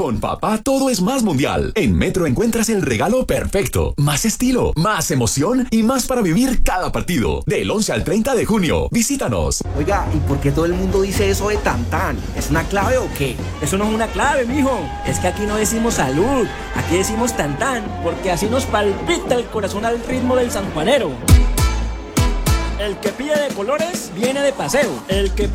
Con papá todo es más mundial. En Metro encuentras el regalo perfecto. Más estilo, más emoción y más para vivir cada partido. Del 11 al 30 de junio. Visítanos. Oiga, ¿y por qué todo el mundo dice eso de tan? ¿Es una clave o qué? Eso no es una clave, mijo. Es que aquí no decimos salud. Aquí decimos tan, porque así nos palpita el corazón al ritmo del sanjuanero. El que pide de colores viene de paseo. El que